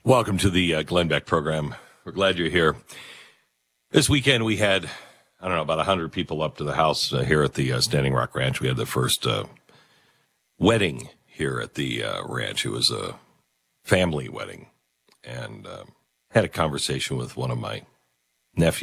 Welcome to the Glenn Beck program. We're glad you're here. This weekend we had, about 100 people up to the house here at the Standing Rock Ranch. We had the first wedding here at the ranch. It was a family wedding, and had a conversation with one of my nephews.